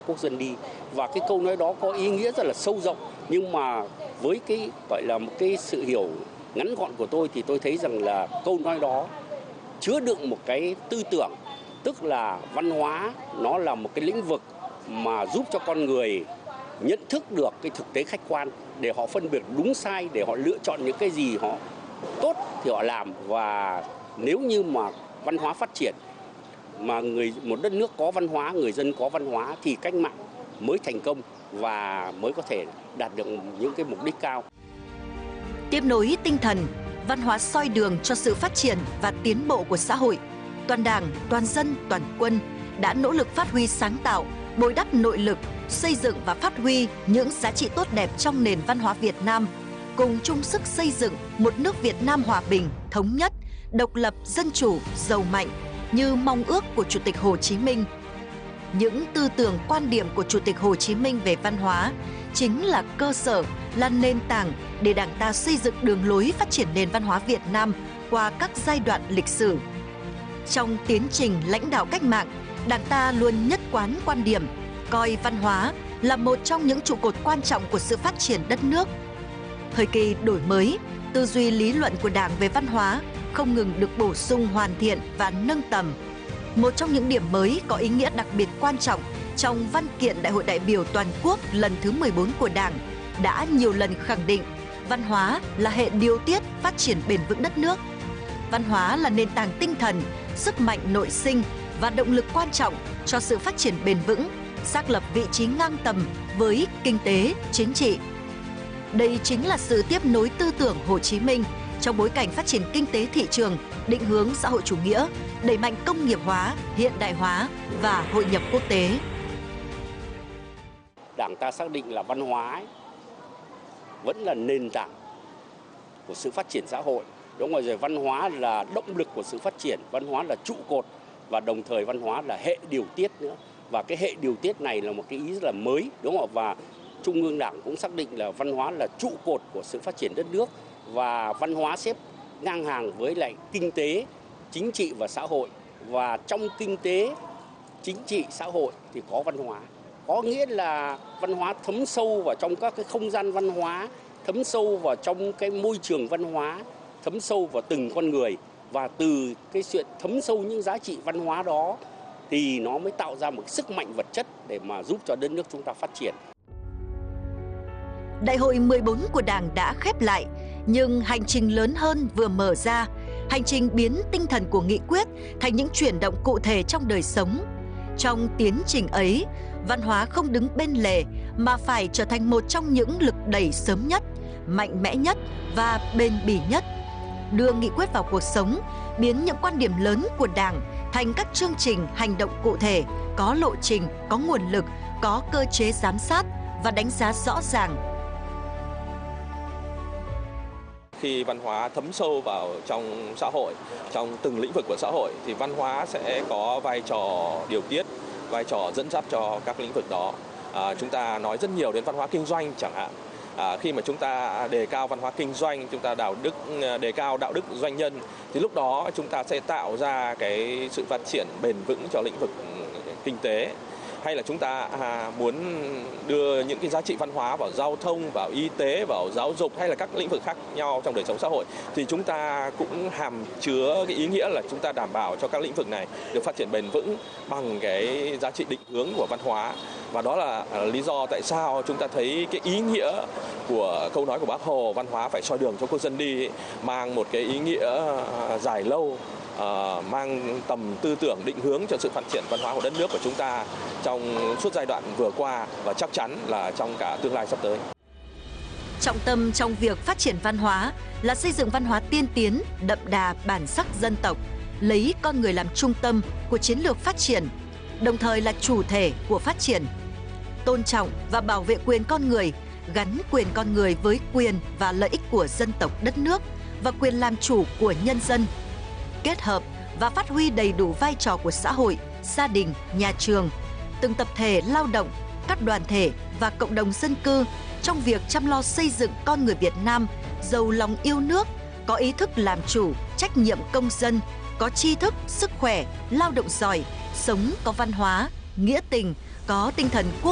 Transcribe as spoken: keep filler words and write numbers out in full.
quốc dân đi. Và cái câu nói đó có ý nghĩa rất là sâu rộng, nhưng mà với cái gọi là một cái sự hiểu ngắn gọn của tôi thì tôi thấy rằng là câu nói đó chứa đựng một cái tư tưởng, tức là văn hóa nó là một cái lĩnh vực mà giúp cho con người nhận thức được cái thực tế khách quan để họ phân biệt đúng sai, để họ lựa chọn những cái gì họ tốt thì họ làm. Và nếu như mà văn hóa phát triển, mà người một đất nước có văn hóa, người dân có văn hóa thì cách mạng mới thành công và mới có thể đạt được những cái mục đích cao. Tiếp nối tinh thần, văn hóa soi đường cho sự phát triển và tiến bộ của xã hội, toàn Đảng, toàn dân, toàn quân đã nỗ lực phát huy sáng tạo, bồi đắp nội lực, xây dựng và phát huy những giá trị tốt đẹp trong nền văn hóa Việt Nam, cùng chung sức xây dựng một nước Việt Nam hòa bình, thống nhất, độc lập, dân chủ, giàu mạnh như mong ước của Chủ tịch Hồ Chí Minh. Những tư tưởng quan điểm của Chủ tịch Hồ Chí Minh về văn hóa chính là cơ sở, là nền tảng để Đảng ta xây dựng đường lối phát triển nền văn hóa Việt Nam qua các giai đoạn lịch sử. Trong tiến trình lãnh đạo cách mạng, Đảng ta luôn nhất quán quan điểm coi văn hóa là một trong những trụ cột quan trọng của sự phát triển đất nước. Thời kỳ đổi mới, tư duy lý luận của Đảng về văn hóa không ngừng được bổ sung, hoàn thiện và nâng tầm. Một trong những điểm mới có ý nghĩa đặc biệt quan trọng trong văn kiện Đại hội đại biểu toàn quốc lần thứ mười bốn của Đảng đã nhiều lần khẳng định văn hóa là hệ điều tiết phát triển bền vững đất nước. Văn hóa là nền tảng tinh thần, sức mạnh nội sinh và động lực quan trọng cho sự phát triển bền vững, xác lập vị trí ngang tầm với kinh tế, chính trị. Đây chính là sự tiếp nối tư tưởng Hồ Chí Minh trong bối cảnh phát triển kinh tế thị trường, định hướng xã hội chủ nghĩa, đẩy mạnh công nghiệp hóa, hiện đại hóa và hội nhập quốc tế. Đảng ta xác định là văn hóa ấy, vẫn là nền tảng của sự phát triển xã hội. Đúng rồi, rồi văn hóa là động lực của sự phát triển, văn hóa là trụ cột và đồng thời văn hóa là hệ điều tiết nữa. Và cái hệ điều tiết này là một cái ý rất là mới, đúng không? Và Trung ương Đảng cũng xác định là văn hóa là trụ cột của sự phát triển đất nước và văn hóa xếp ngang hàng với lại kinh tế, chính trị và xã hội. Và trong kinh tế, chính trị, xã hội thì có văn hóa. Có nghĩa là văn hóa thấm sâu vào trong các cái không gian văn hóa, thấm sâu vào trong cái môi trường văn hóa, thấm sâu vào từng con người. Và từ cái chuyện thấm sâu những giá trị văn hóa đó thì nó mới tạo ra một sức mạnh vật chất để mà giúp cho đất nước chúng ta phát triển. Đại hội mười bốn của Đảng đã khép lại, nhưng hành trình lớn hơn vừa mở ra, hành trình biến tinh thần của nghị quyết thành những chuyển động cụ thể trong đời sống. Trong tiến trình ấy, văn hóa không đứng bên lề mà phải trở thành một trong những lực đẩy sớm nhất, mạnh mẽ nhất và bền bỉ nhất. Đưa nghị quyết vào cuộc sống, biến những quan điểm lớn của Đảng thành các chương trình hành động cụ thể, có lộ trình, có nguồn lực, có cơ chế giám sát và đánh giá rõ ràng. Khi văn hóa thấm sâu vào trong xã hội, trong từng lĩnh vực của xã hội thì văn hóa sẽ có vai trò điều tiết, vai trò dẫn dắt cho các lĩnh vực đó. À, chúng ta nói rất nhiều đến văn hóa kinh doanh chẳng hạn. À, khi mà chúng ta đề cao văn hóa kinh doanh, chúng ta đạo đức đề cao đạo đức doanh nhân thì lúc đó chúng ta sẽ tạo ra cái sự phát triển bền vững cho lĩnh vực kinh tế. Hay là chúng ta à, muốn đưa những cái giá trị văn hóa vào giao thông, vào y tế, vào giáo dục hay là các lĩnh vực khác nhau trong đời sống xã hội thì chúng ta cũng hàm chứa cái ý nghĩa là chúng ta đảm bảo cho các lĩnh vực này được phát triển bền vững bằng cái giá trị định hướng của văn hóa. Và đó là à, lý do tại sao chúng ta thấy cái ý nghĩa của câu nói của Bác Hồ, văn hóa phải soi đường cho quốc dân đi, mang một cái ý nghĩa à, dài lâu. Uh, mang tầm tư tưởng định hướng cho sự phát triển văn hóa của đất nước của chúng ta trong suốt giai đoạn vừa qua và chắc chắn là trong cả tương lai sắp tới. Trọng tâm trong việc phát triển văn hóa là xây dựng văn hóa tiên tiến, đậm đà bản sắc dân tộc, lấy con người làm trung tâm của chiến lược phát triển, đồng thời là chủ thể của phát triển. Tôn trọng và bảo vệ quyền con người, gắn quyền con người với quyền và lợi ích của dân tộc đất nước và quyền làm chủ của nhân dân. Kết hợp và phát huy đầy đủ vai trò của xã hội, gia đình, nhà trường, từng tập thể lao động, các đoàn thể và cộng đồng dân cư trong việc chăm lo xây dựng con người Việt Nam giàu lòng yêu nước, có ý thức làm chủ, trách nhiệm công dân, có tri thức, sức khỏe, lao động giỏi, sống có văn hóa, nghĩa tình có tinh thần quốc